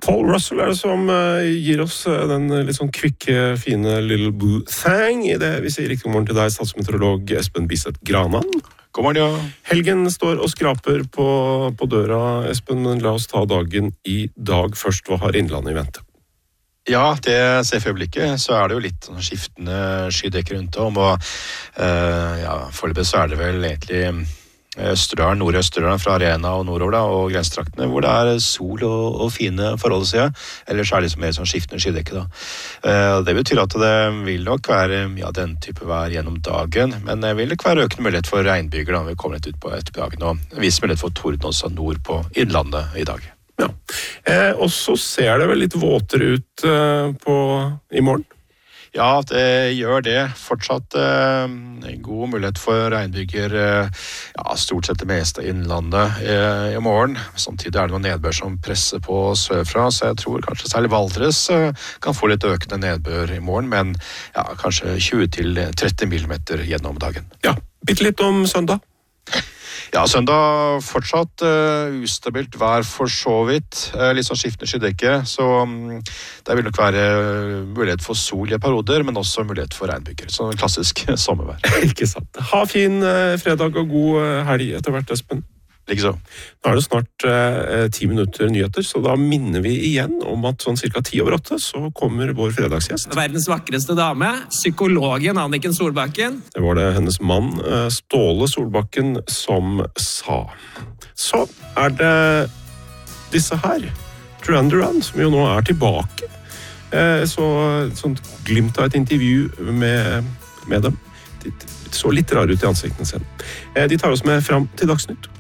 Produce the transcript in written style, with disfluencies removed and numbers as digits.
Paul Russell det som gir oss den litt sånn kvikke, fine Little Boo Thang i det. Vi sier riktig god morgen til deg, statsmeteorolog Espen Biseth Granan. God morgen, ja. Helgen står og skraper på døra, Espen, men la oss ta dagen i dag først. Hva har Innlandet i vente? Ja, det ser for øyeblikket, så det jo litt skiftende skydekker rundt om, og foreløpig så det vel egentlig Østerdalen, Nord-Østerdalen fra Arena og nordover da, og grensetraktene, hvor det sol og fine forhold å se. Ellers det liksom mer sånn skiftende skydekke da. Det betyr at det vil nok være den type vær gjennom dagen, men det vil nok være økende mulighet for regnbyger da, vi kommer litt ut på ettermiddagen, og viss mulighet for torden også nord på Innlandet i dag. Ja, og så ser det vel litt våtere ut i morgen? Ja, det gjør det. Fortsatt god mulighet for regnbyger, stort sett det meste av Innlandet i morgen. Samtidig det noen nedbør som presser på sørfra, så jeg tror kanskje særlig Valdres kan få litt økende nedbør i morgen, men kanskje 20-30 millimeter gjennom dagen. Ja, bitte litt om søndag. Ja, søndag fortsatt ustabilt vær for så vidt, litt sånn skiftende skydekke, så det vil nok være mulighet for sol i perioder, men også mulighet for regnbyger, sånn klassisk sommervær. Ikke sant. Ha fin fredag og god helg etter hvert, Espen. Likeså. Nå det snart 10 minutter nyheter, så da minner vi igjen om at sånn cirka 7:10 så kommer vår fredagsgjest. Verdens vakreste dame, psykologen Anniken Solbakken. Det var det hennes mann, Ståle Solbakken, som sa. Så det disse her, Duran Duran, som jo nå tilbake. Sånn glimt av et intervju med dem. De så litt rar ut i ansiktene sine. De tar oss med fram til Dagsnytt.